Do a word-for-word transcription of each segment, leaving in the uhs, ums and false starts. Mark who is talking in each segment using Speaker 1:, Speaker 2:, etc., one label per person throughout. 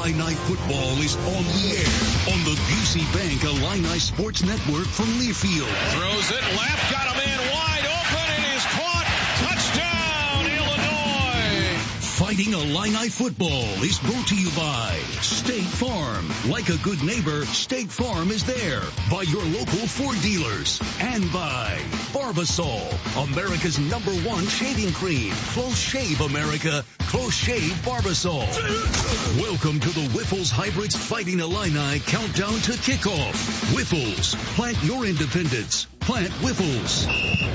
Speaker 1: Illini football is on the air on the Busey Bank Illini Sports Network from Learfield.
Speaker 2: Throws it left, got a man wide open, and is caught. Touchdown, Illinois!
Speaker 1: Fighting Illini football is brought to you by State Farm. Like a good neighbor, State Farm is there. By your local Ford dealers. And by Barbasol, America's number one shaving cream. Close shave, America. Close shave Barbasol. Welcome to the Whiffles Hybrids Fighting Illini Countdown to Kickoff. Whiffles, plant your independence. Plant Whiffles.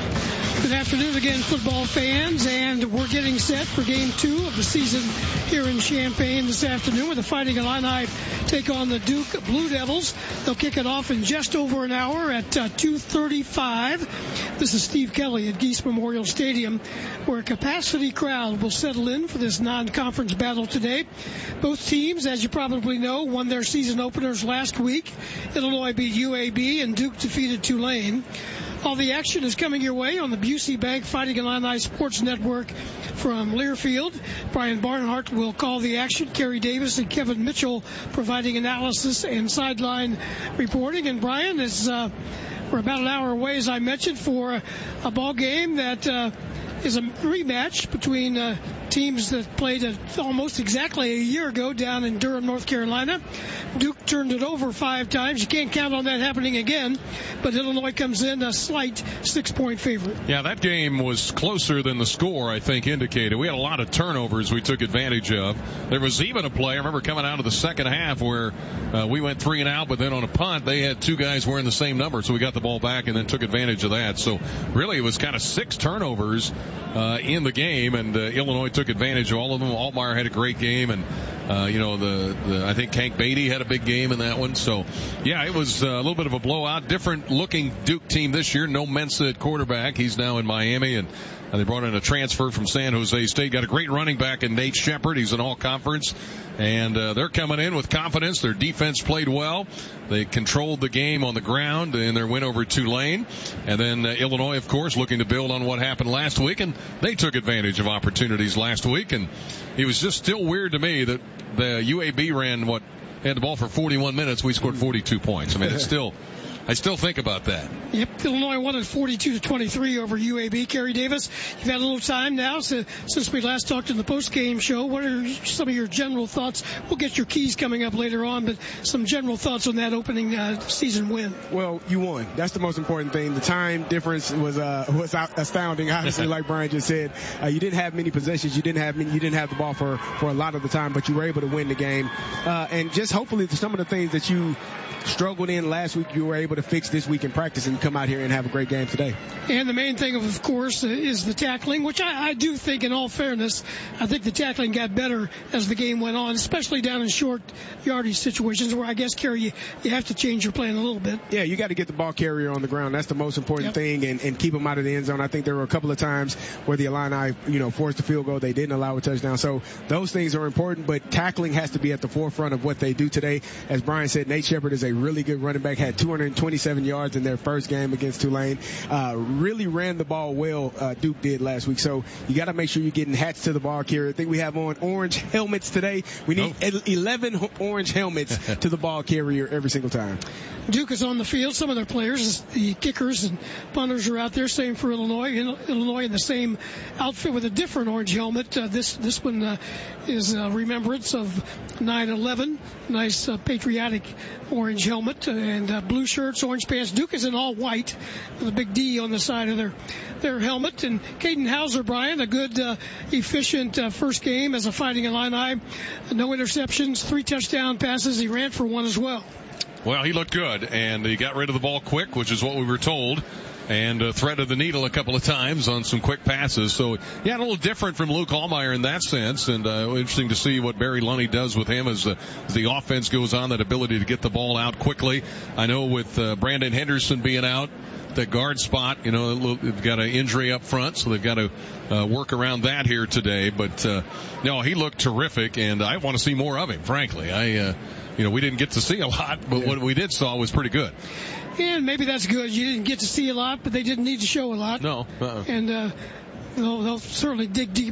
Speaker 3: Good afternoon again, football fans, and we're getting set for game two of the season here in Champaign this afternoon with the Fighting Illini take on the Duke Blue Devils. They'll kick it off in just over an hour at uh, two thirty-five. This is Steve Kelly at Geese Memorial Stadium, where a capacity crowd will settle in for this non-conference battle today. Both teams, as you probably know, won their season openers last week. Illinois beat U A B and Duke defeated Tulane. All the action is coming your way on the Busey Bank Fighting Illini Sports Network from Learfield. Brian Barnhart will call the action. Kerry Davis and Kevin Mitchell providing analysis and sideline reporting. And Brian, is uh, we're about an hour away, as I mentioned, for a, a ball game that uh, is a rematch between uh, teams that played uh, almost exactly a year ago down in Durham, North Carolina. Duke turned it over five times. You can't count on that happening again, but Illinois comes in a slight six-point favorite.
Speaker 2: Yeah, that game was closer than the score, I think, indicated. We had a lot of turnovers we took advantage of. There was even a play, I remember coming out of the second half, where uh, we went three and out, but then on a punt, they had two guys wearing the same number, so we got the ball back and then took advantage of that. So really it was kind of six turnovers uh, in the game, and uh, Illinois took advantage of all of them. Altmaier had a great game, and uh, you know, the, the I think Hank Beatty had a big game in that one. So, yeah, it was a little bit of a blowout. Different-looking Duke team this year. No Mensah at quarterback. He's now in Miami, and uh, they brought in a transfer from San Jose State. Got a great running back in Nate Shepard. He's an all-conference, and uh, they're coming in with confidence. Their defense played well. They controlled the game on the ground in their win over Tulane. And then uh, Illinois, of course, looking to build on what happened last week, and they took advantage of opportunities last week. And it was just still weird to me that the U A B ran, what, had the ball for forty-one minutes. We scored forty-two points. I mean, it's still... I still think about that.
Speaker 3: Yep, Illinois won at forty-two to twenty-three over U A B. Kerry Davis, you've had a little time now so, since we last talked in the post-game show. What are some of your general thoughts? We'll get your keys coming up later on, but some general thoughts on that opening uh, season win.
Speaker 4: Well, you won. That's the most important thing. The time difference was uh, was astounding. Obviously, like Brian just said, uh, you didn't have many possessions. You didn't have many, you didn't have the ball for, for a lot of the time, but you were able to win the game. Uh, and just hopefully some of the things that you struggled in last week, you were able to fix this week in practice and come out here and have a great game today.
Speaker 3: And the main thing, of course, is the tackling, which I, I do think, in all fairness, I think the tackling got better as the game went on, especially down in short yardage situations where I guess, Kerry, you, you have to change your plan a little bit.
Speaker 4: Yeah, you got to get the ball carrier on the ground. That's the most important yep. thing, and, and keep them out of the end zone. I think there were a couple of times where the Illini, you know, forced a field goal. They didn't allow a touchdown. So those things are important, but tackling has to be at the forefront of what they do today. As Brian said, Nate Shepard is a really good running back, had two hundred twenty-seven yards in their first game against Tulane. Uh, really ran the ball well, uh, Duke did last week. So you got to make sure you're getting hats to the ball carrier. I think we have on orange helmets today. We need oh. eleven orange helmets to the ball carrier every single time.
Speaker 3: Duke is on the field. Some of their players, the kickers and punters, are out there. Same for Illinois. Illinois in the same outfit with a different orange helmet. Uh, this this one uh, is a remembrance of nine eleven. Nice uh, patriotic orange helmet uh, and uh, blue shirts, orange pants. Duke is in all white with a big D on the side of their their helmet. And Caden Hauser, Brian, a good, uh, efficient uh, first game as a Fighting Illini. No interceptions, three touchdown passes. He ran for one as well.
Speaker 2: Well, he looked good, and he got rid of the ball quick, which is what we were told, and uh, threaded the needle a couple of times on some quick passes. So, yeah, a little different from Luke Altmaier in that sense, and uh, interesting to see what Barry Lunney does with him as the, as the offense goes on, that ability to get the ball out quickly. I know with uh, Brandon Henderson being out, the guard spot, you know, they've got an injury up front, so they've got to uh, work around that here today. But, uh, no, he looked terrific, and I want to see more of him, frankly. I, uh, you know, we didn't get to see a lot, but yeah. what we did saw was pretty good.
Speaker 3: And maybe that's good. You didn't get to see a lot, but they didn't need to show a lot.
Speaker 2: No. Uh-uh.
Speaker 3: And uh, they'll, they'll certainly dig deep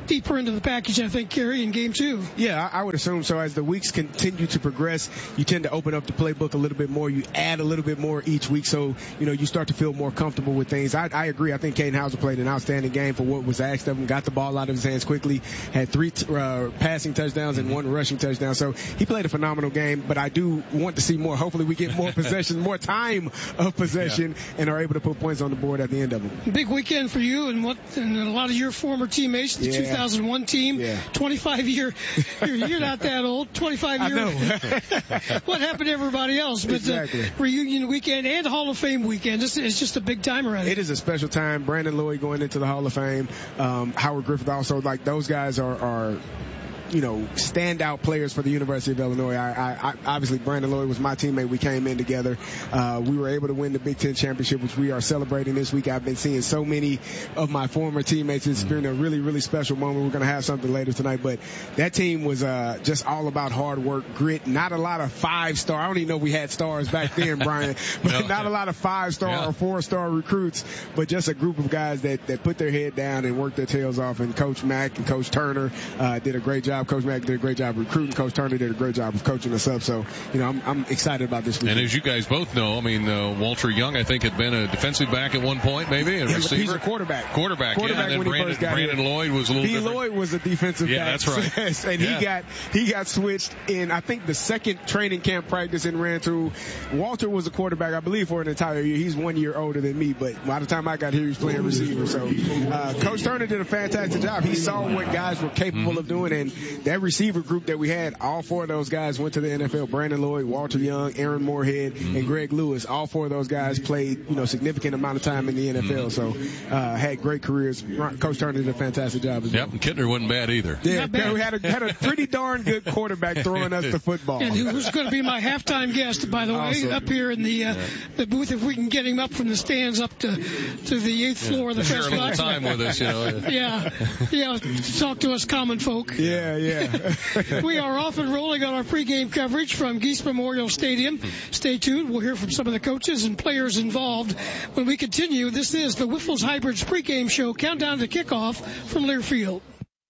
Speaker 3: deeper into the package, I think, Kerry, in game two.
Speaker 4: Yeah, I, I would assume so. As the weeks continue to progress, you tend to open up the playbook a little bit more. You add a little bit more each week, so you know you start to feel more comfortable with things. I, I agree. I think Caden Hauser played an outstanding game for what was asked of him. Got the ball out of his hands quickly. Had three t- uh, passing touchdowns and one rushing touchdown. So he played a phenomenal game. But I do want to see more. Hopefully, we get more possession, more time of possession, yeah. and are able to put points on the board at the end of it.
Speaker 3: Big weekend for you and what and a lot of your former teammates, the yeah. two thousand one team,
Speaker 4: yeah.
Speaker 3: twenty-five year. You're, you're not that old. twenty-five year.
Speaker 4: I know.
Speaker 3: What happened to everybody else? But
Speaker 4: exactly.
Speaker 3: uh, reunion weekend and Hall of Fame weekend. It's, it's just a big time around.
Speaker 4: It is a special time. Brandon Lloyd going into the Hall of Fame. Um, Howard Griffith also. Like those guys are. are you know, standout players for the University of Illinois. I, I, I obviously Brandon Lloyd was my teammate. We came in together. Uh, we were able to win the Big Ten championship, which we are celebrating this week. I've been seeing so many of my former teammates. It's been a really, really special moment. We're going to have something later tonight, but that team was, uh, just all about hard work, grit, not a lot of five star. I don't even know if we had stars back then, Brian, but no. not a lot of five star yeah. or four star recruits, but just a group of guys that, that put their head down and worked their tails off. And Coach Mack and Coach Turner, uh, did a great job. Coach Mack did a great job recruiting. Coach Turner did a great job of coaching us up. So, you know, I'm, I'm excited about this weekend.
Speaker 2: And as you guys both know, I mean, uh, Walter Young, I think, had been a defensive back at one point, maybe, a
Speaker 4: he's,
Speaker 2: receiver.
Speaker 4: He's a quarterback.
Speaker 2: Quarterback,
Speaker 4: quarterback
Speaker 2: yeah. And then
Speaker 4: when
Speaker 2: Brandon,
Speaker 4: he first got
Speaker 2: Brandon
Speaker 4: in.
Speaker 2: Lloyd was a little
Speaker 4: B.
Speaker 2: different.
Speaker 4: Lloyd was a defensive
Speaker 2: yeah,
Speaker 4: back.
Speaker 2: Yeah, that's right.
Speaker 4: and
Speaker 2: yeah.
Speaker 4: he got he got switched in, I think, the second training camp practice and ran through. Walter was a quarterback, I believe, for an entire year. He's one year older than me, but by the time I got here, he was playing receiver. So, uh, Coach Turner did a fantastic job. He saw what guys were capable mm-hmm. of doing, and that receiver group that we had, all four of those guys went to the N F L. Brandon Lloyd, Walter Young, Aaron Moorhead, mm-hmm. and Greg Lewis. All four of those guys played, you know, significant amount of time in the N F L. Mm-hmm. So, uh, had great careers. Coach Turner did a fantastic job as well.
Speaker 2: Yep, and Kittner wasn't bad either.
Speaker 4: Yeah, bad. we had a, had a pretty darn good quarterback throwing us the football.
Speaker 3: And who's going to be my halftime guest, by the way,
Speaker 4: awesome.
Speaker 3: up here in the uh, yeah. the booth, if we can get him up from the stands up to to the eighth
Speaker 2: yeah.
Speaker 3: floor of the
Speaker 2: Share
Speaker 3: press
Speaker 2: a little
Speaker 3: box.
Speaker 2: time with us, you know.
Speaker 3: yeah, yeah, talk to us common folk.
Speaker 4: Yeah, yeah.
Speaker 3: We are off and rolling on our pregame coverage from Geese Memorial Stadium. Stay tuned. We'll hear from some of the coaches and players involved when we continue. This is the Whiffles Hybrids pregame show. Countdown to kickoff from Learfield.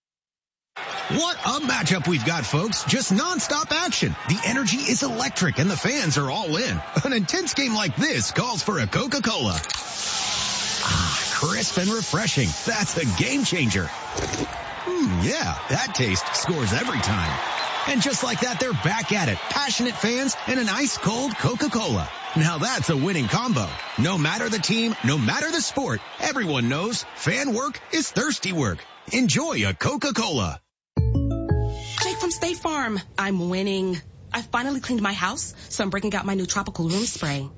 Speaker 5: What a matchup we've got, folks. Just nonstop action. The energy is electric and the fans are all in. An intense game like this calls for a Coca-Cola. Ah, crisp and refreshing. That's a game changer. Hmm, yeah, that taste scores every time. And just like that, they're back at it. Passionate fans and an ice-cold Coca-Cola. Now that's a winning combo. No matter the team, no matter the sport, everyone knows fan work is thirsty work. Enjoy a Coca-Cola.
Speaker 6: Jake from State Farm. I'm winning. I finally cleaned my house, so I'm breaking out my new tropical room spray.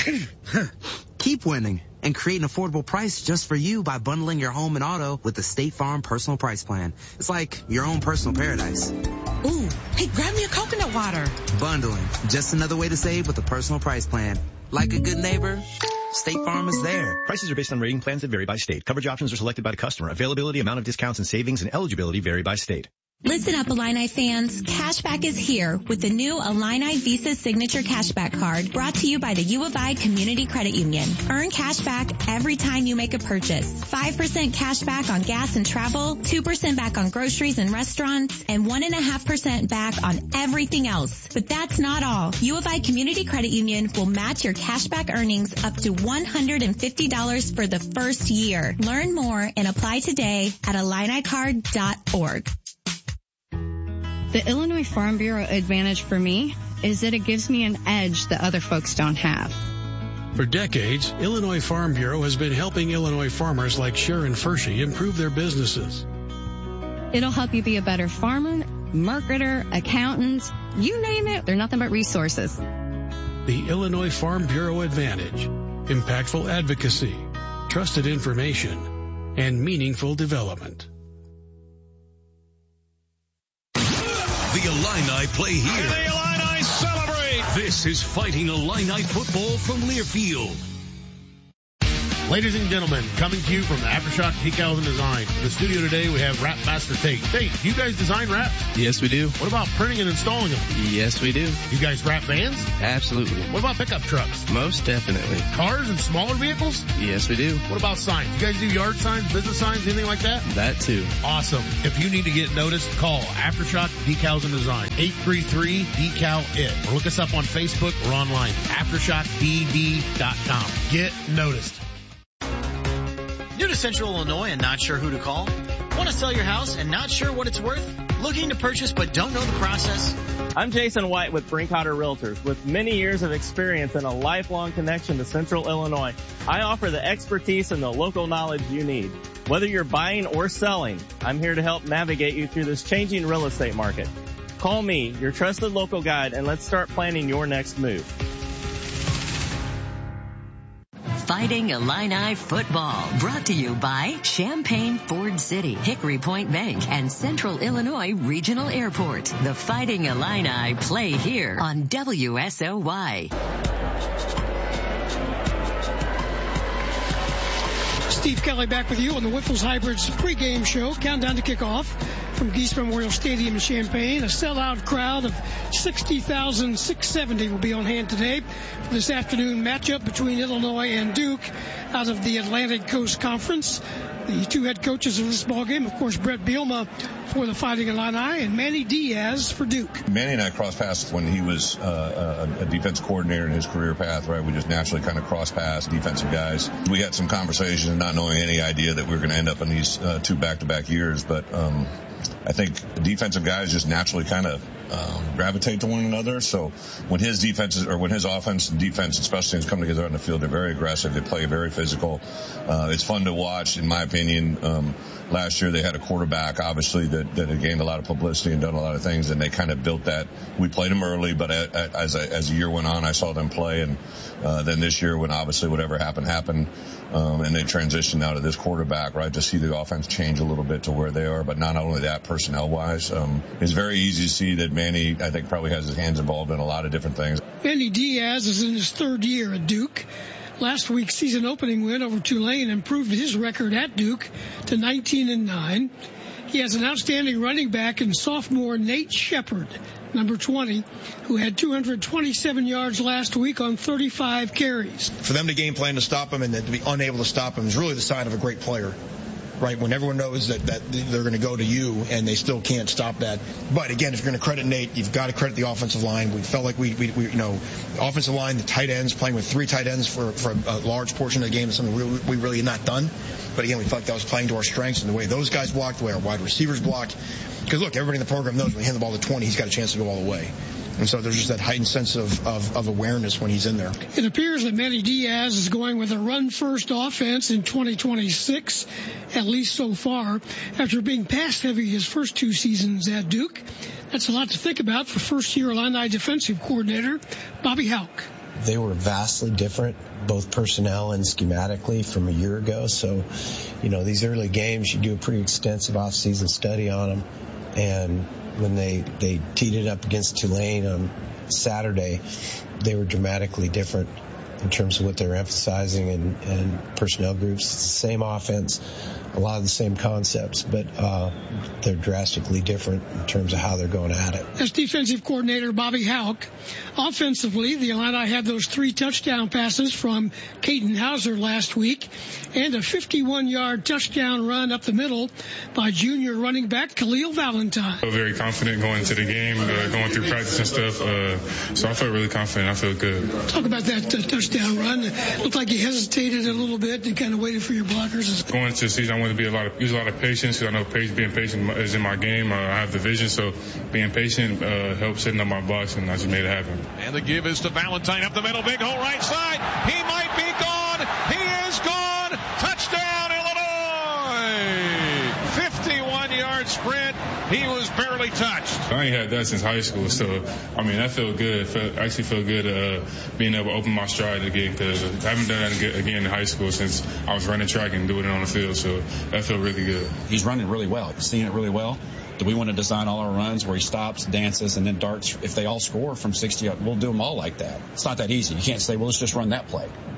Speaker 7: Keep winning and create an affordable price just for you by bundling your home and auto with the State Farm Personal Price Plan. It's like your own personal paradise.
Speaker 6: Ooh, hey, grab me a coconut water.
Speaker 7: Bundling, just another way to save with a personal price plan. Like a good neighbor, State Farm is there.
Speaker 8: Prices are based on rating plans that vary by state. Coverage options are selected by the customer. Availability, amount of discounts and savings, and eligibility vary by state.
Speaker 9: Listen up, Illini fans. Cashback is here with the new Illini Visa Signature Cashback Card brought to you by the U of I Community Credit Union. Earn cashback every time you make a purchase. five percent cashback on gas and travel, two percent back on groceries and restaurants, and one point five percent back on everything else. But that's not all. U of I Community Credit Union will match your cashback earnings up to one hundred fifty dollars for the first year. Learn more and apply today at Illini card dot org.
Speaker 10: The Illinois Farm Bureau advantage for me is that it gives me an edge that other folks don't have.
Speaker 11: For decades, Illinois Farm Bureau has been helping Illinois farmers like Sharon Fershey improve their businesses.
Speaker 10: It'll help you be a better farmer, marketer, accountant, you name it, they're nothing but resources.
Speaker 11: The Illinois Farm Bureau advantage: impactful advocacy, trusted information, and meaningful development.
Speaker 1: The Illini play here.
Speaker 12: And the Illini celebrate.
Speaker 1: This is Fighting Illini football from Learfield.
Speaker 12: Ladies and gentlemen, coming to you from the Aftershock Decals and Design. In the studio today, we have Wrap Master Tate. Tate, do you guys design wraps?
Speaker 13: Yes, we do.
Speaker 12: What about printing and installing them?
Speaker 13: Yes, we do.
Speaker 12: You guys wrap vans?
Speaker 13: Absolutely.
Speaker 12: What about pickup trucks?
Speaker 13: Most definitely.
Speaker 12: Cars and smaller vehicles?
Speaker 13: Yes, we do.
Speaker 12: What about signs? You guys do yard signs, business signs, anything like that?
Speaker 13: That too.
Speaker 12: Awesome. If you need to get noticed, call Aftershock Decals and Design. eight three three, D C A L I T. Or look us up on Facebook or online. aftershock d d dot com. Get noticed.
Speaker 14: New to Central Illinois and not sure who to call? Want to sell your house and not sure what it's worth? Looking to purchase but don't know the process?
Speaker 15: I'm Jason White with Brinkotter Realtors. With many years of experience and a lifelong connection to Central Illinois, I offer the expertise and the local knowledge you need. Whether you're buying or selling, I'm here to help navigate you through this changing real estate market. Call me, your trusted local guide, and let's start planning your next move.
Speaker 16: Fighting Illini Football, brought to you by Champaign Ford City, Hickory Point Bank, and Central Illinois Regional Airport. The Fighting Illini play here on W S O Y.
Speaker 3: Steve Kelly back with you on the Whiffles Hybrids pregame show. Countdown to kickoff from Geese Memorial Stadium in Champaign. A sellout crowd of sixty thousand six hundred seventy will be on hand today for this afternoon matchup between Illinois and Duke out of the Atlantic Coast Conference. The two head coaches of this ballgame, of course, Brett Bielema for the Fighting Illini and Manny Diaz for Duke.
Speaker 17: Manny and I crossed paths when he was uh, a, a defense coordinator in his career path, right? We just naturally kind of crossed paths, defensive guys. We had some conversations, not knowing any idea that we were going to end up in these uh, two back-to-back years, but um, I think defensive guys just naturally kind of um, gravitate to one another. So when his defenses or when his offense and defense and special teams come together on the field, they're very aggressive. They play very physical. Uh, it's fun to watch, in my opinion. Um, last year they had a quarterback, obviously, that, that had gained a lot of publicity and done a lot of things, and they kind of built that. We played them early, but as I, as the year went on, I saw them play, and uh, then this year, when obviously whatever happened happened, um, and they transitioned out of this quarterback, right, to see the offense change a little bit to where they are. But not only that, personnel-wise, um, it's very easy to see that Manny, I think, probably has his hands involved in a lot of different things.
Speaker 3: Manny Diaz is in his third year at Duke. Last week's season opening win over Tulane improved his record at Duke to nineteen and nine. He has an outstanding running back in sophomore Nate Shepard, number twenty, who had two hundred twenty-seven yards last week on thirty-five carries.
Speaker 18: For them to game plan to stop him and then to be unable to stop him is really the sign of a great player. Right, when everyone knows that, that they're going to go to you and they still can't stop that. But again, if you're going to credit Nate, you've got to credit the offensive line. We felt like we, we, we you know, offensive line, the tight ends, playing with three tight ends for, for a large portion of the game is something we, we really had not done. But again, we felt like that was playing to our strengths and the way those guys blocked, the way our wide receivers blocked. Because look, everybody in the program knows when you hand the ball to twenty, he's got a chance to go all the way. And so there's just that heightened sense of, of, of awareness when he's in there.
Speaker 3: It appears that Manny Diaz is going with a run-first offense in twenty twenty-six, at least so far, after being pass-heavy his first two seasons at Duke. That's a lot to think about for first-year Illini defensive coordinator Bobby Hauck.
Speaker 19: They were vastly different, both personnel and schematically, from a year ago. So, you know, these early games, you do a pretty extensive off-season study on them. And when they, they teed it up against Tulane on Saturday, they were dramatically different in terms of what they're emphasizing and, and personnel groups. It's the same offense, a lot of the same concepts, but uh, they're drastically different in terms of how they're going at it.
Speaker 3: As defensive coordinator Bobby Hauck, offensively, the Illini had those three touchdown passes from Caden Hauser last week and a fifty-one-yard touchdown run up the middle by junior running back Khalil Valentine.
Speaker 20: I feel very confident going into the game, uh, going through practice and stuff, uh, so I felt really confident. I feel good.
Speaker 3: Talk about that uh, touchdown run. It looked like you hesitated a little bit and kind of waited for your blockers.
Speaker 20: Going into the season, I want to be a lot of use a lot of patience. I know being patient is in my game. Uh, I have the vision, so being patient uh, helps setting up my blocks, and I just made it happen.
Speaker 2: And the give is to Valentine up the middle, big hole right side. He might be gone. He is gone. Touchdown, Illinois! fifty-one-yard sprint. He was barely touched.
Speaker 20: I ain't had that since high school, so I mean that felt good. Felt, actually felt good uh, being able to open my stride again, because I haven't done that again in high school since I was running track and doing it on the field. So that felt really good.
Speaker 21: He's running really well. He's seeing it really well. Do we want to design all our runs where he stops, dances, and then darts? If they all score from sixty, we'll do them all like that. It's not that easy. You can't say, well, let's just run that play.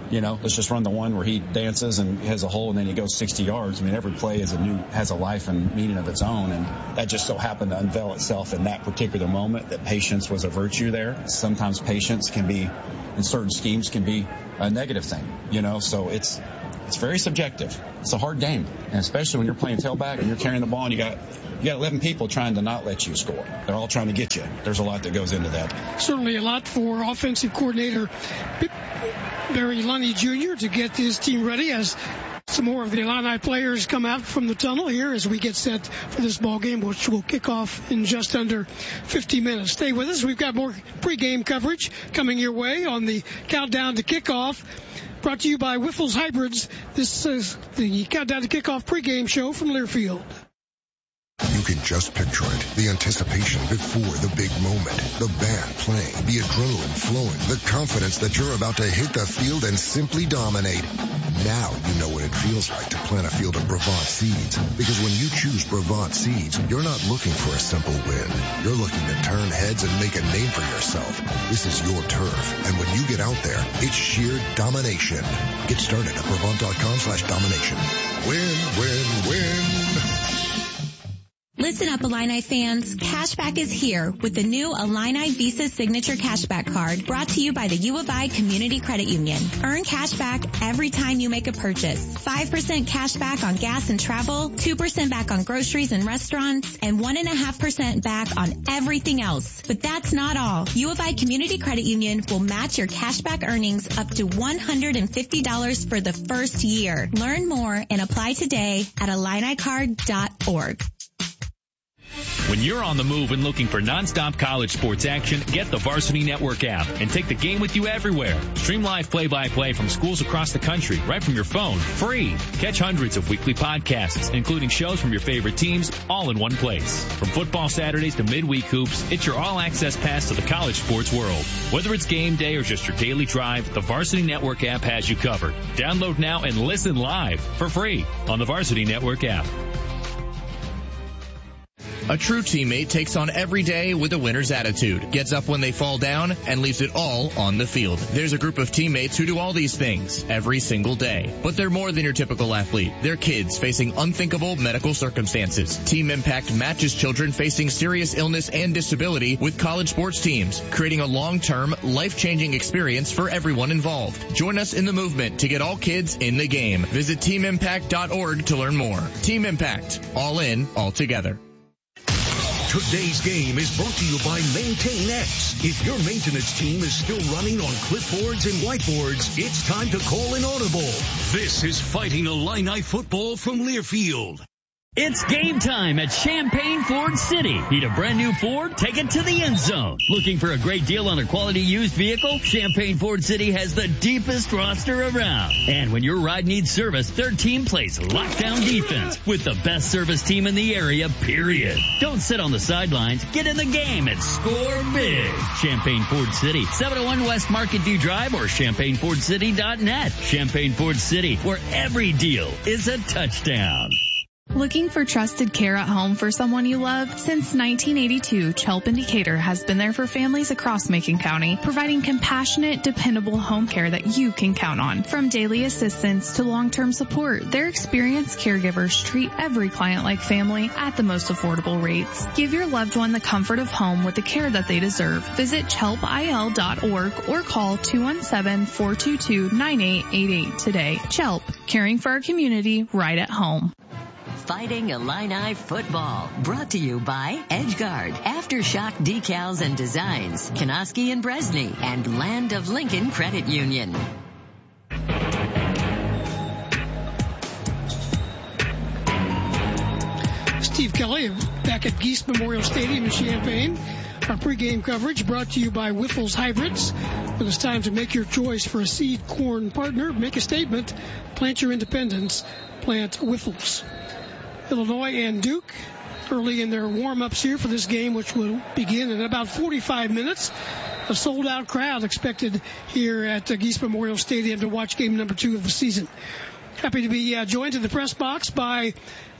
Speaker 21: You know, let's just run the one where he dances and has a hole and then he goes sixty yards. I mean, every play is a new, has a life and meaning of its own. And that just so happened to unveil itself in that particular moment, that patience was a virtue there. Sometimes patience can be, in certain schemes, can be a negative thing, you know, so it's, it's very subjective. It's a hard game, and especially when you're playing tailback and you're carrying the ball and you got you got eleven people trying to not let you score. They're all trying to get you. There's a lot that goes into that.
Speaker 3: Certainly a lot for offensive coordinator Barry Lunney Junior to get his team ready as some more of the Illini players come out from the tunnel here as we get set for this ball game, which will kick off in just under fifty minutes. Stay with us. We've got more pregame coverage coming your way on the countdown to kickoff. Brought to you by Wiffles Hybrids. This is the Countdown to Kickoff pregame show from Learfield.
Speaker 4: You can just picture it. The anticipation before the big moment. The band playing, the adrenaline flowing, the confidence that you're about to hit the field and simply dominate. Now you know what it feels like to plant a field of Brevant seeds. Because when you choose Brevant seeds, you're not looking for a simple win. You're looking to turn heads and make a name for yourself. This is your turf. And when you get out there, it's sheer domination. Get started at Brevant.com slash domination. Win, win, win.
Speaker 9: Listen up, Illini fans. Cashback is here with the new Illini Visa Signature Cashback Card brought to you by the U of I Community Credit Union. Earn cashback every time you make a purchase. five percent cashback on gas and travel, two percent back on groceries and restaurants, and one point five percent back on everything else. But that's not all. U of I Community Credit Union will match your cashback earnings up to one hundred fifty dollars for the first year. Learn more and apply today at Illini card dot org.
Speaker 22: When you're on the move and looking for nonstop college sports action, get the Varsity Network app and take the game with you everywhere. Stream live play-by-play from schools across the country right from your phone, free. Catch hundreds of weekly podcasts, including shows from your favorite teams, all in one place. From football Saturdays to midweek hoops, it's your all-access pass to the college sports world. Whether it's game day or just your daily drive, the Varsity Network app has you covered. Download now and listen live for free on the Varsity Network app.
Speaker 23: A true teammate takes on every day with a winner's attitude, gets up when they fall down, and leaves it all on the field. There's a group of teammates who do all these things every single day. But they're more than your typical athlete. They're kids facing unthinkable medical circumstances. Team Impact matches children facing serious illness and disability with college sports teams, creating a long-term, life-changing experience for everyone involved. Join us in the movement to get all kids in the game. Visit team impact dot org to learn more. Team Impact. All in, all together.
Speaker 1: Today's game is brought to you by Maintain X. If your maintenance team is still running on clipboards and whiteboards, it's time to call an audible. This is Fighting Illini football from Learfield.
Speaker 24: It's game time at Champaign Ford City. Need a brand new Ford? Take it to the end zone. Looking for a great deal on a quality used vehicle? Champaign Ford City has the deepest roster around. And when your ride needs service, their team plays lockdown defense with the best service team in the area, period. Don't sit on the sidelines. Get in the game and score big. Champaign Ford City, seven oh one West Market View Drive or champaign ford city dot net. Champaign Ford City, where every deal is a touchdown.
Speaker 25: Looking for trusted care at home for someone you love? Since nineteen eighty-two, Chelp and Decatur has been there for families across Macon County, providing compassionate, dependable home care that you can count on. From daily assistance to long-term support, their experienced caregivers treat every client like family at the most affordable rates. Give your loved one the comfort of home with the care that they deserve. Visit chelp I L dot org or call two one seven, four two two, nine eight eight eight today. Chelp, caring for our community right at home.
Speaker 16: Fighting Illini football. Brought to you by EdgeGuard, Aftershock Decals and Designs, Kanoski and Bresney, and Land of Lincoln Credit Union.
Speaker 3: Steve Kelly back at Geese Memorial Stadium in Champaign. Our pregame coverage brought to you by Wiffles Hybrids. When it's time to make your choice for a seed corn partner, make a statement. Plant your independence. Plant Wiffles. Illinois and Duke early in their warm-ups here for this game, which will begin in about forty-five minutes. A sold-out crowd expected here at uh, Geese Memorial Stadium to watch game number two of the season. Happy to be uh, joined in the press box by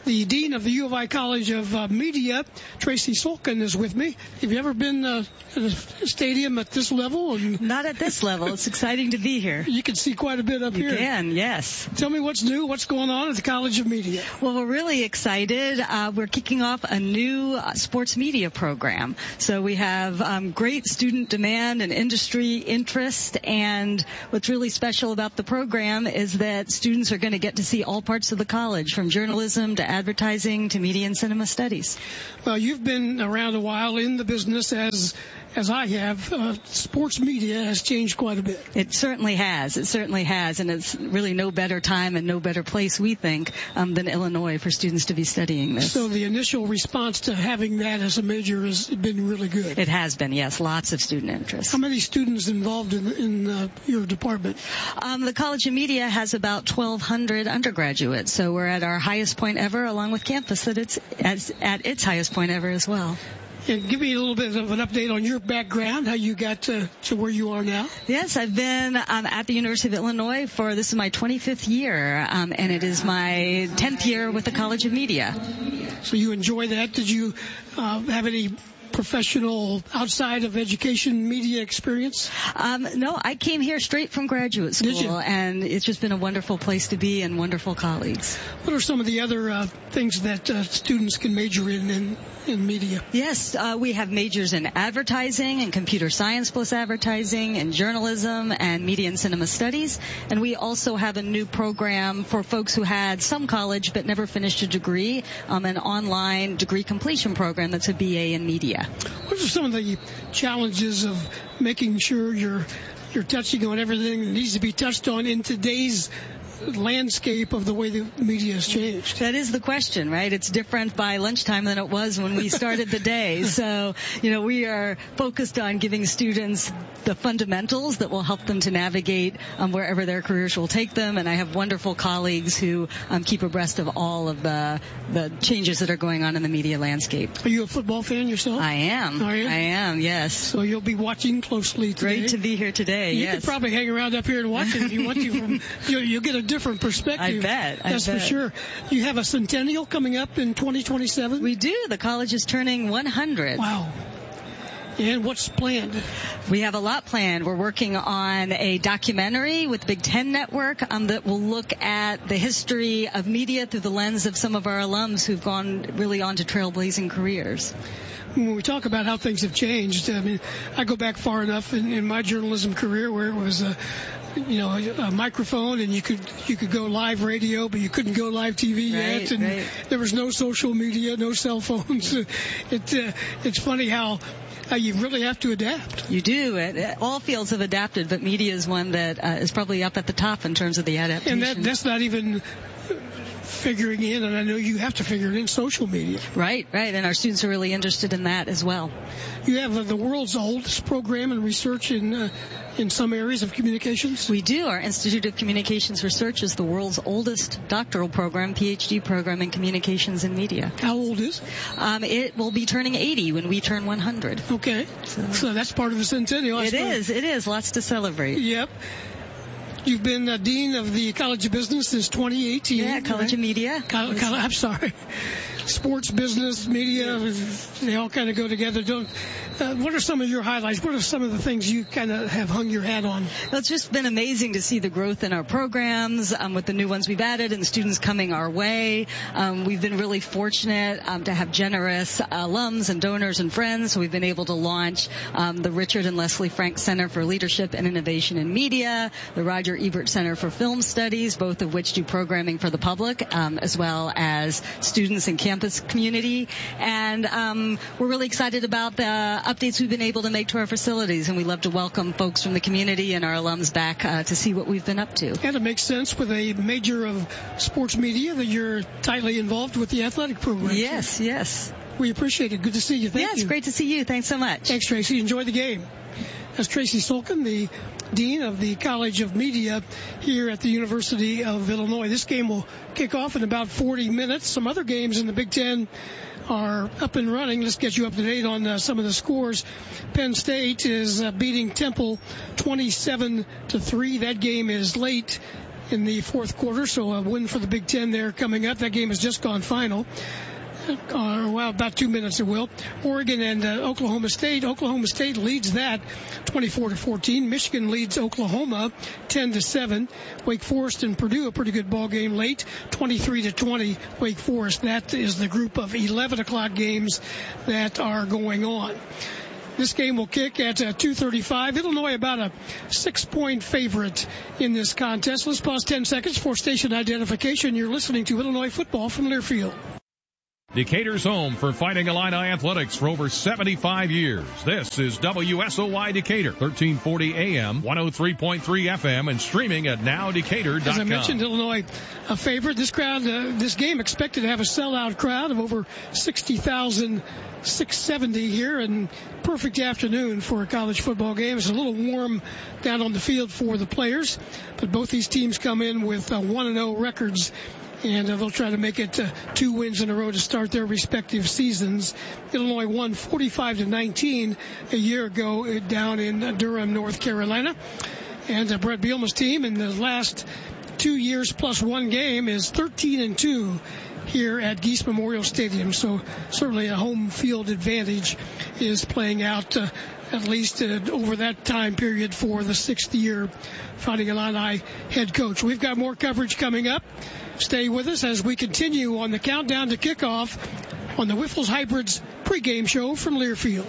Speaker 3: The Dean of the U of I College of uh, Media, Tracy Solkin, is with me. Have you ever been uh, at a stadium at this level? And
Speaker 5: Not at this level. It's exciting to be here.
Speaker 3: You can see quite a bit up
Speaker 5: you
Speaker 3: here.
Speaker 5: You can, yes.
Speaker 3: Tell me what's new, what's going on at the College of Media.
Speaker 5: Well, we're really excited. Uh, we're kicking off a new uh, sports media program. So we have um, great student demand and industry interest, and what's really special about the program is that students are going to get to see all parts of the college, from journalism to advertising to media and cinema studies.
Speaker 3: Well, you've been around a while in the business as as I have. Uh, sports media has changed quite a bit.
Speaker 5: It certainly has. It certainly has, and it's really no better time and no better place, we think, um, than Illinois for students to be studying this.
Speaker 3: So the initial response to having that as a major has been really good.
Speaker 5: It has been, yes. Lots of student interest.
Speaker 3: How many students involved in, in uh, your department?
Speaker 5: Um, the College of Media has about twelve hundred undergraduates, so we're at our highest point ever, along with campus that it's at, at its highest point ever as well.
Speaker 3: And give me a little bit of an update on your background, how you got to, to where you are now.
Speaker 5: Yes, I've been um, at the University of Illinois for, this is my twenty-fifth year, um, and it is my tenth year with the College of Media.
Speaker 3: So you enjoy that? Did you uh, have any professional outside of education media experience?
Speaker 5: Um, no, I came here straight from graduate school.
Speaker 3: Did you?
Speaker 5: And it's just been a wonderful place to be and wonderful colleagues.
Speaker 3: What are some of the other uh, things that uh, students can major in in, in media?
Speaker 5: Yes, uh, we have majors in advertising and computer science plus advertising and journalism and media and cinema studies. And we also have a new program for folks who had some college but never finished a degree, um, an online degree completion program that's a B A in media.
Speaker 3: What are some of the challenges of making sure you're you're touching on everything that needs to be touched on in today's landscape of the way the media has changed?
Speaker 5: That is the question, right? It's different by lunchtime than it was when we started the day. So, you know, we are focused on giving students the fundamentals that will help them to navigate um, wherever their careers will take them. And I have wonderful colleagues who um, keep abreast of all of the the changes that are going on in the media landscape.
Speaker 3: Are you a football fan yourself?
Speaker 5: I am.
Speaker 3: Are you?
Speaker 5: I am, yes.
Speaker 3: So you'll be watching closely today.
Speaker 5: Great to be here today,
Speaker 3: you
Speaker 5: yes.
Speaker 3: You could probably hang around up here and watch it if you want to. From, you'll, you'll get a different perspective.
Speaker 5: I bet. I
Speaker 3: That's
Speaker 5: bet.
Speaker 3: for sure. You have a centennial coming up in twenty twenty-seven?
Speaker 5: We do. The college is turning one hundred.
Speaker 3: Wow. And what's planned?
Speaker 5: We have a lot planned. We're working on a documentary with Big Ten Network um, that will look at the history of media through the lens of some of our alums who've gone really on to trailblazing careers.
Speaker 3: When we talk about how things have changed, I mean, I go back far enough in, in my journalism career where it was a, you know, a, a microphone and you could you could go live radio, but you couldn't go live T V
Speaker 5: right,
Speaker 3: yet, and
Speaker 5: right.
Speaker 3: there was no social media, no cell phones. It uh, it's funny how. Uh, you really have to adapt.
Speaker 5: You do. It, it, all fields have adapted, but media is one that uh, is probably up at the top in terms of the adaptation.
Speaker 3: And that, that's not even figuring in, and I know you have to figure it in, social media.
Speaker 5: Right, right, and our students are really interested in that as well.
Speaker 3: You have uh, the world's oldest program in research in uh, in some areas of communications?
Speaker 5: We do. Our Institute of Communications Research is the world's oldest doctoral program, P H D program in communications and media.
Speaker 3: How old is it?
Speaker 5: Um, it will be turning eighty when we turn one hundred.
Speaker 3: Okay. So, so that's part of the centennial, I
Speaker 5: It
Speaker 3: suppose.
Speaker 5: is. It is. Lots to celebrate.
Speaker 3: Yep. You've been uh, Dean of the College of Business since twenty eighteen.
Speaker 5: Yeah, College
Speaker 3: right?
Speaker 5: of Media.
Speaker 3: Col- Col- I'm sorry. Sports, business, media, they all kind of go together. Don't. Uh, what are some of your highlights? What are some of the things you kind of have hung your hat on?
Speaker 5: Well, it's just been amazing to see the growth in our programs um, with the new ones we've added and the students coming our way. Um, we've been really fortunate um, to have generous alums and donors and friends. So we've been able to launch um, the Richard and Leslie Frank Center for Leadership and Innovation in Media, the Roger Ebert Center for Film Studies, both of which do programming for the public um, as well as students and campus community. And um, we're really excited about the updates we've been able to make to our facilities, and we love to welcome folks from the community and our alums back uh, to see what we've been up to.
Speaker 3: And it makes sense with a major of sports media that you're tightly involved with the athletic program.
Speaker 5: Yes, yes.
Speaker 3: We appreciate it. Good to see you. Thank
Speaker 5: yes,
Speaker 3: you.
Speaker 5: great to see you. Thanks so much.
Speaker 3: Thanks, Tracy. Enjoy the game. That's Tracy Solkin, the Dean of the College of Media here at the University of Illinois. This game will kick off in about forty minutes. Some other games in the Big Ten are up and running. Let's get you up to date on uh, some of the scores. Penn State is uh, beating Temple twenty-seven to three. That game is late. in the fourth quarter, so a win for the Big Ten there coming up. That game has just gone final. Uh, well, about two minutes it will. Oregon and uh, Oklahoma State. Oklahoma State leads that twenty-four to fourteen. Michigan leads Oklahoma ten to seven. Wake Forest and Purdue, a pretty good ball game late, twenty-three to twenty. Wake Forest. That is the group of eleven o'clock games that are going on. This game will kick at uh, two thirty-five. Illinois about a six-point favorite in this contest. Let's pause ten seconds for station identification. You're listening to Illinois football from Learfield.
Speaker 2: Decatur's home for Fighting Illini athletics for over seventy-five years. This is W S O Y Decatur, thirteen forty A M, one oh three point three F M, and streaming at now decatur dot com.
Speaker 3: As I mentioned, Illinois a favorite. This crowd, uh, this game expected to have a sellout crowd of over sixty thousand six hundred seventy here, and perfect afternoon for a college football game. It's a little warm down on the field for the players, but both these teams come in with uh, one and oh records. And uh, they'll try to make it uh, two wins in a row to start their respective seasons. Illinois won forty-five to nineteen a year ago down in uh, Durham, North Carolina. And uh, Brett Bielema's team in the last two years plus one game is thirteen and two here at Geese Memorial Stadium. So certainly a home field advantage is playing out uh, at least uh, over that time period for the sixth year Fighting Illini head coach. We've got more coverage coming up. Stay with us as we continue on the countdown to kickoff on the Whiffles Hybrids pregame show from Learfield.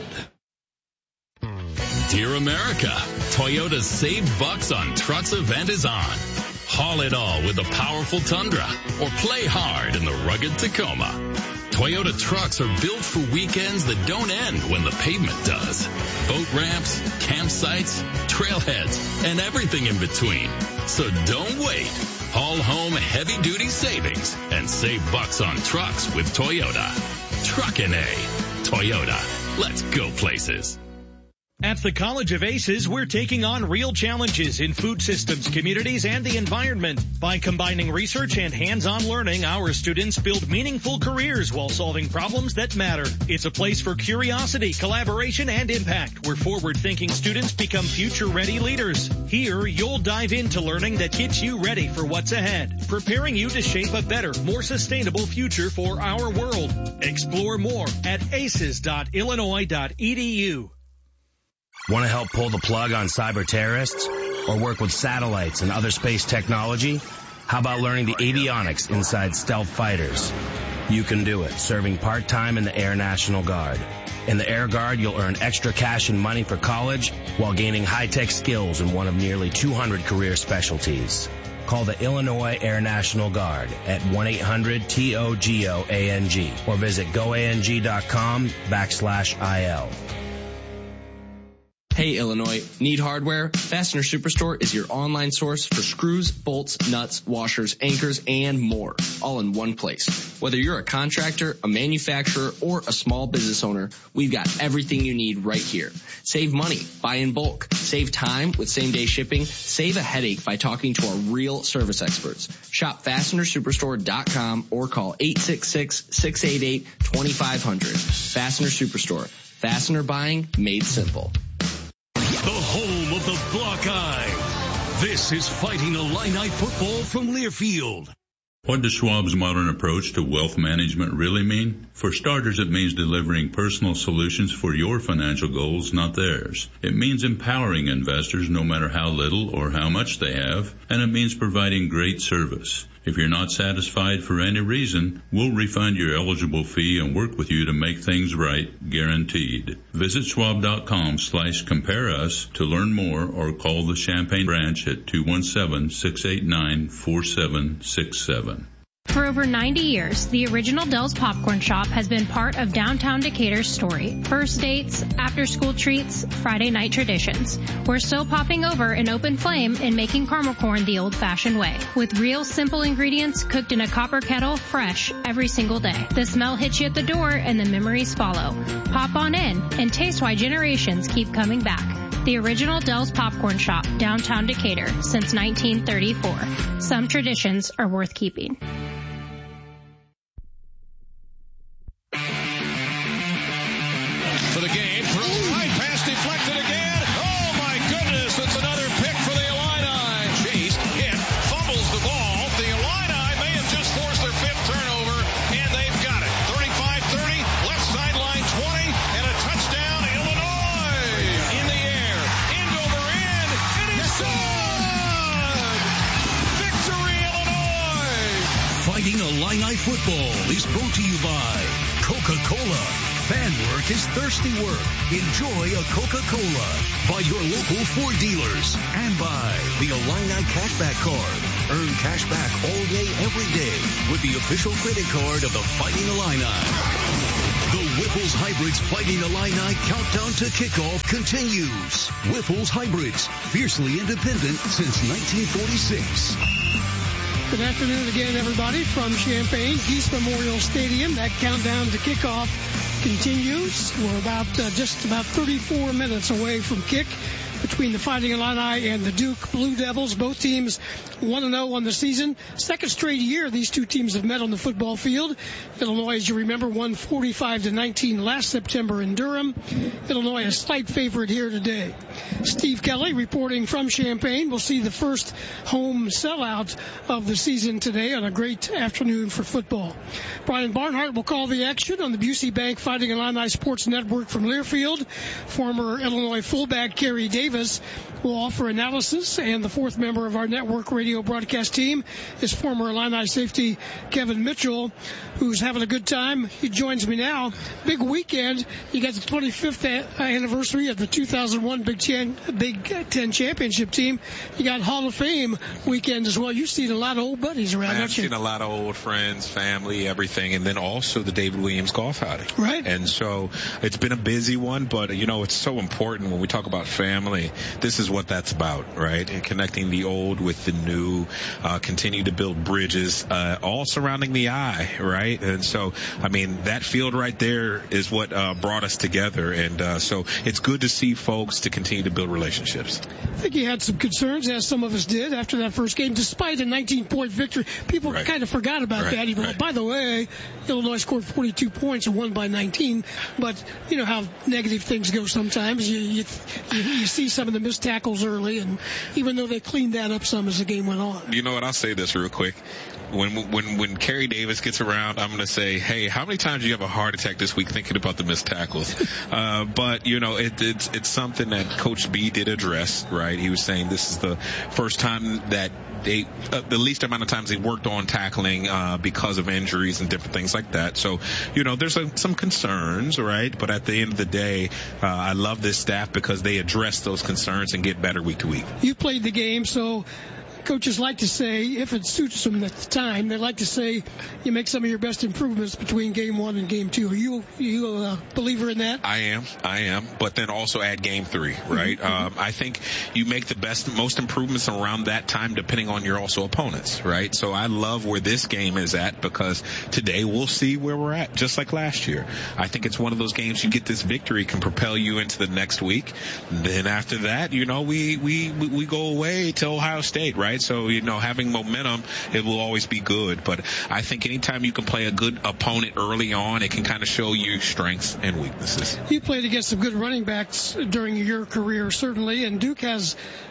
Speaker 6: Dear America, Toyota's Save Bucks on Trucks event is on. Haul it all with the powerful Tundra or play hard in the rugged Tacoma. Toyota trucks are built for weekends that don't end when the pavement does. Boat ramps, campsites, trailheads, and everything in between. So don't wait. Haul home heavy-duty savings and save bucks on trucks with Toyota. Truckin' A. Toyota. Let's go places.
Speaker 7: At the College of Aces, we're taking on real challenges in food systems, communities, and the environment. By combining research and hands-on learning, our students build meaningful careers while solving problems that matter. It's a place for curiosity, collaboration, and impact, where forward-thinking students become future-ready leaders. Here, you'll dive into learning that gets you ready for what's ahead, preparing you to shape a better, more sustainable future for our world. Explore more at aces dot illinois dot e d u.
Speaker 8: Want to help pull the plug on cyber terrorists or work with satellites and other space technology? How about learning the avionics inside stealth fighters? You can do it, serving part-time in the Air National Guard. In the Air Guard, you'll earn extra cash and money for college while gaining high-tech skills in one of nearly two hundred career specialties. Call the Illinois Air National Guard at one eight hundred T O G O A N G or visit goang.com backslash IL.
Speaker 10: Hey Illinois, need hardware? Fastener Superstore is your online source for screws, bolts, nuts, washers, anchors, and more, all in one place. Whether you're a contractor, a manufacturer, or a small business owner, we've got everything you need right here. Save money, buy in bulk, save time with same-day shipping, save a headache by talking to our real service experts. Shop fastener superstore dot com or call eight six six, six eight eight, two five zero zero. Fastener Superstore. Fastener buying made simple.
Speaker 1: The home of the Buckeye. This is Fighting Illini football from Learfield.
Speaker 11: What does Schwab's modern approach to wealth management really mean? For starters, it means delivering personal solutions for your financial goals, not theirs. It means empowering investors no matter how little or how much they have, and it means providing great service. If you're not satisfied for any reason, we'll refund your eligible fee and work with you to make things right, guaranteed. Visit schwab.com slash compare us to learn more or call the Champaign branch at two one seven, six eight nine, four seven six seven.
Speaker 26: For over ninety years, the original Dell's Popcorn Shop has been part of downtown Decatur's story. First dates, after-school treats, Friday night traditions. We're still popping over an open flame and making caramel corn the old-fashioned way. With real simple ingredients cooked in a copper kettle, fresh every single day. The smell hits you at the door and the memories follow. Pop on in and taste why generations keep coming back. The original Dell's Popcorn Shop, downtown Decatur, since nineteen thirty-four. Some traditions are worth keeping.
Speaker 2: For the game, through right pass deflected again. Oh my goodness, it's another pick for the Illini. Chase hit, fumbles the
Speaker 1: Football is brought to you by Coca-Cola. Fan work is thirsty work. Enjoy a Coca-Cola. By your local Ford dealers. And by the Illini Cashback Card. Earn cash back all day, every day with the official credit card of the Fighting Illini. The Whipple's Hybrids Fighting Illini countdown to kickoff continues. Whipple's Hybrids, fiercely independent since nineteen forty-six.
Speaker 3: Good afternoon again, everybody, from Champaign, Geese Memorial Stadium. That countdown to kickoff continues. We're about uh, just about thirty-four minutes away from kick between the Fighting Illini and the Duke Blue Devils. Both teams one and oh on the season. Second straight year these two teams have met on the football field. Illinois, as you remember, won forty-five to nineteen last September in Durham. Illinois a slight favorite here today. Steve Kelly reporting from Champaign. We'll see the first home sellout of the season today on a great afternoon for football. Brian Barnhart will call the action on the Busey Bank Fighting Illini Sports Network from Learfield. Former Illinois fullback Kerry Davis will offer analysis, and the fourth member of our network radio broadcast team is former Illini safety Kevin Mitchell, who's having a good time. He joins me now. Big weekend. You got the twenty-fifth anniversary of the two thousand one Big Ten, Big Ten championship team. You got Hall of Fame weekend as well. You've seen a lot of old buddies around,
Speaker 12: I've
Speaker 3: haven't you?
Speaker 12: seen a lot of old friends, family, everything, and then also the David Williams golf outing.
Speaker 3: Right.
Speaker 12: And so it's been a busy one, but, you know, it's so important when we talk about family. This is what that's about, right? And connecting the old with the new, uh, continue to build bridges, uh, all surrounding the eye, right? And so, I mean, that field right there is what uh, brought us together. And uh, so it's good to see folks to continue to build relationships.
Speaker 3: I think you had some concerns, as some of us did, after that first game, despite a nineteen-point victory. People
Speaker 12: right.
Speaker 3: kind of forgot about
Speaker 12: right.
Speaker 3: that. Even
Speaker 12: right.
Speaker 3: by the way, Illinois scored forty-two points and won by nineteen. But you know how negative things go sometimes. You you, you, you see some of the missed tackles early, and even though they cleaned that up some as the game went on.
Speaker 12: You know what? I'll say this real quick. When when when Kerry Davis gets around, I'm going to say, hey, how many times do you have a heart attack this week thinking about the missed tackles? uh, but, you know, it, it's it's something that Coach B did address, right? He was saying this is the first time that they, uh, the least amount of times they worked on tackling uh, because of injuries and different things like that. So, you know, there's a, some concerns, right? But at the end of the day, uh, I love this staff because they address those concerns and get better week to week.
Speaker 3: You played the game, so coaches like to say, if it suits them at the time, they like to say you make some of your best improvements between game one and game two. Are you you a believer in that?
Speaker 12: I am, I am. But then also add game three, right? um, I think you make the best, most improvements around that time, depending on your also opponents, right? So I love where this game is at because today we'll see where we're at, just like last year. I think it's one of those games you get this victory can propel you into the next week. And then after that, you know, we we we go away to Ohio State, right? So, you know, having momentum, it will always be good. But I think anytime you can play a good opponent early on, it can kind of show you strengths and weaknesses.
Speaker 3: You played against some good running backs during your career, certainly, and Duke has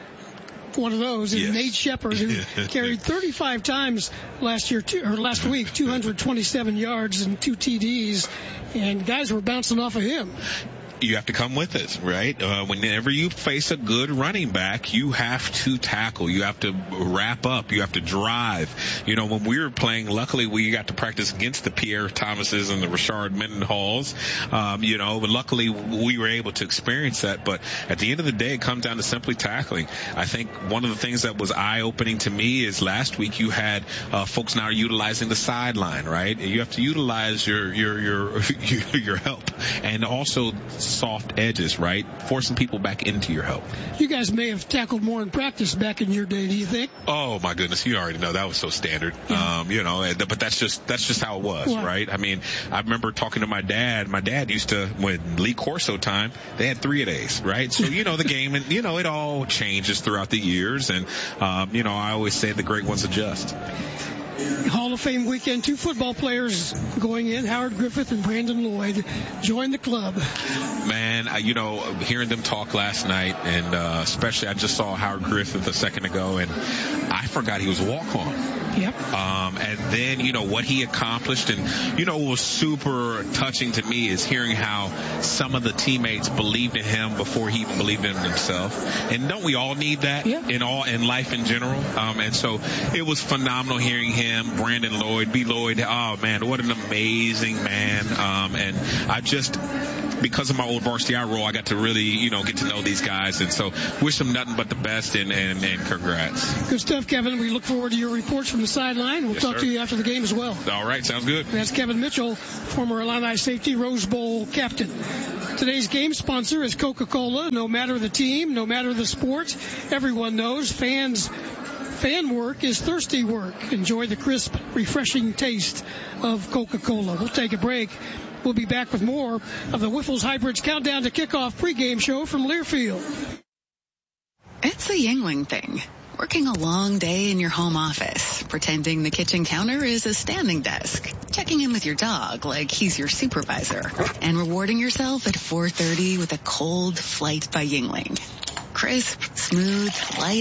Speaker 3: one of those, is yes. Nate Shepard, who carried thirty-five times last year, or last week, two hundred twenty-seven yards and two T Ds, and guys were bouncing off of him.
Speaker 12: You have to come with it, right? Uh, whenever you face a good running back, you have to tackle. You have to wrap up. You have to drive. You know, when we were playing, luckily we got to practice against the Pierre Thomases and the Rashard Mendenhalls. Um, you know, but luckily we were able to experience that. But at the end of the day, it comes down to simply tackling. I think one of the things that was eye-opening to me is last week you had uh, folks now utilizing the sideline, right? You have to utilize your your your your help, and also soft edges, right? Forcing people back into your help.
Speaker 3: You guys may have tackled more in practice back in your day, do you think?
Speaker 12: Oh my goodness, you already know that was so standard. Yeah. Um, you know, but that's just that's just how it was, what? Right? I mean, I remember talking to my dad. My dad used to, when Lee Corso time, they had three a days, right? So you know the game, and you know it all changes throughout the years, and um, you know I always say the great ones adjust.
Speaker 3: Hall of Fame weekend, two football players going in, Howard Griffith and Brandon Lloyd, join the club.
Speaker 12: Man, you know, hearing them talk last night, and uh, especially I just saw Howard Griffith a second ago, and I forgot he was a walk-on.
Speaker 3: Yep.
Speaker 12: Um, and then, you know, what he accomplished. And, you know, what was super touching to me is hearing how some of the teammates believed in him before he even believed in himself. And don't we all need that
Speaker 3: yeah.
Speaker 12: in all in life in general? Um, and so it was phenomenal hearing him, Brandon Lloyd, B. Lloyd. Oh, man, what an amazing man. Um, and I just, because of my old varsity I role, I got to really, you know, get to know these guys. And so wish them nothing but the best, and, and, and congrats.
Speaker 3: Good stuff, Kevin. We look forward to your reports from the sideline. We'll
Speaker 12: yes,
Speaker 3: talk
Speaker 12: sir.
Speaker 3: to you after the game as well.
Speaker 12: All right, sounds good.
Speaker 3: That's Kevin Mitchell, former Illini safety, Rose Bowl captain. Today's game sponsor is Coca-Cola. No matter the team, no matter the sport, everyone knows fans fan work is thirsty work. Enjoy the crisp, refreshing taste of Coca-Cola. We'll take a break. We'll be back with more of the Whiffles Hybrids Countdown to Kickoff pregame show from Learfield.
Speaker 13: It's a Yingling thing. Working a long day in your home office, pretending the kitchen counter is a standing desk, checking in with your dog like he's your supervisor, and rewarding yourself at four thirty with a cold flight by Yingling. Crisp, smooth, light.